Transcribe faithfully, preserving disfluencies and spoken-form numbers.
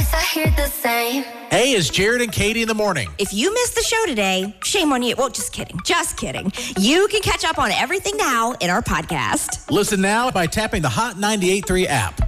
voice, I hear the same. Hey, it's Jared and Katie in the morning. If you missed the show today, shame on you. Well, just kidding. Just kidding. You can catch up on everything now in our podcast. Listen now by tapping the Hot ninety-eight point three app.